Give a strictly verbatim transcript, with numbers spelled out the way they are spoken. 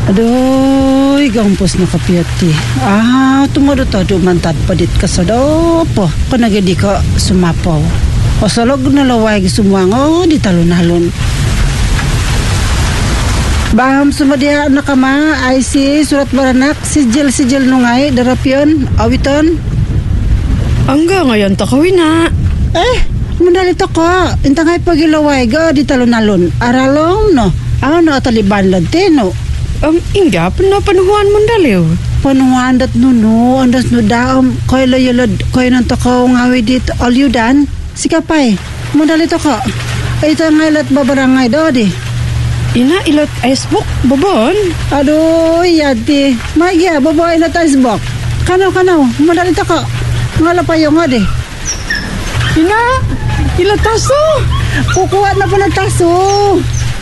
Aduh, gampos na kapiyati. Ah, tumado-tado mantad padit ka sa dopo. Kanagadi ka sumapaw. O salog na laway semua ngo di talon-halon. Baham sumadiha na kama I C surat baranak sijil-sijil nungay darapyon awiton. Angga ngayon ta kawina. Eh, mundalito ko. Intangay pagilaway ga di talon-halon. Aralong no. Ano ataliban lante no. Um, ingga, pano panuhuan mo daliw? Panuhuan dat nuno, andas no daam, koy layalad, koy nang takaw ngawi dito, alyudan, sikapay, mundalito ko. Ito nga ilat babarangay do di. Ina, ilot icebook, babon? Aduh, yati, magya, babae na icebook. Kanaw, kanaw, mundalito ko. Ngalapayo nga di. Ina, ilot taso. Kukuha na pa ng taso.